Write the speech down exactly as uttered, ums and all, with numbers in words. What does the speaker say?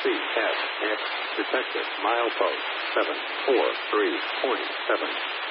C S X detected milepost seven four three point seven.